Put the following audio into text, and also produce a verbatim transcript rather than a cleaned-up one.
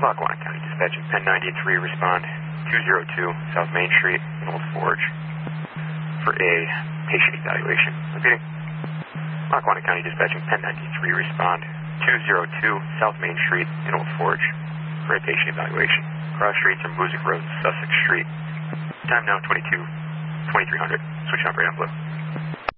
Lackawanna County Dispatching, Penn ninety and three, respond two oh two South Main Street in Old Forge for a patient evaluation. Repeating. Lackawanna County Dispatching, Penn ninety and three, respond two oh two South Main Street in Old Forge for a patient evaluation. Cross streets are Music Road and Sussex Street. Time now twenty-two, twenty-three hundred. Switching operator on blue.